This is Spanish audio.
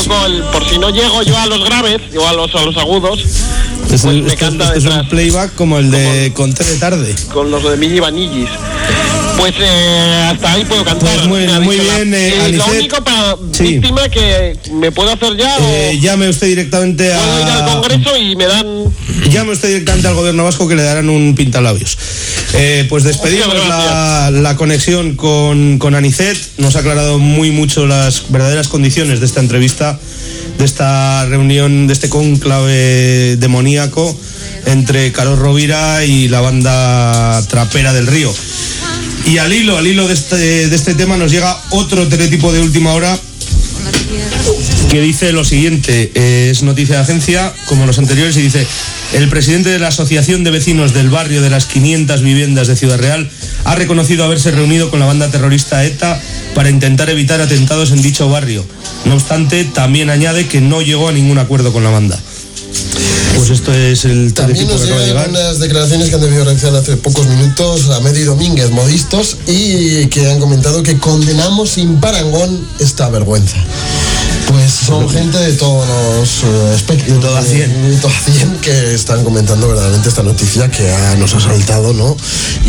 poco, por si no llego yo a los graves o a los agudos, pues me canta detrás. Es un playback como el de Conté de tarde. Con los de Milli Vanillis. Pues hasta ahí puedo cantar. Pues muy bien, Anicet. Lo único para víctima que me puedo hacer ya. Llame usted directamente puedo ir al Congreso y me dan. Llame usted directamente al gobierno vasco que le darán un pintalabios. Pues despedimos la conexión con Anicet. Nos ha aclarado muy mucho las verdaderas condiciones de esta entrevista, de esta reunión, de este cónclave demoníaco entre Karol Rovira y la banda trapera del Río. Y al hilo de este tema nos llega otro teletipo de última hora que dice lo siguiente, es noticia de agencia como los anteriores y dice: el presidente de la Asociación de Vecinos del Barrio de las 500 Viviendas de Ciudad Real ha reconocido haberse reunido con la banda terrorista ETA para intentar evitar atentados en dicho barrio. No obstante, también añade que no llegó a ningún acuerdo con la banda. Pues esto es el también nos llegan unas declaraciones que han debido realizar hace pocos minutos a Medi Domínguez, modistos, y que han comentado que condenamos sin parangón esta vergüenza. Pues son gente de todos los espectros, de todo a 100 que están comentando verdaderamente esta noticia que nos ha saltado, ¿no?